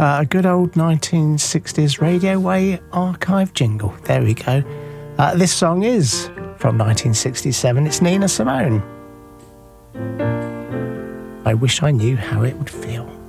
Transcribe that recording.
A good old 1960s Radio Way archive jingle. There we go. This song is from 1967. It's Nina Simone. I wish I knew how it would feel.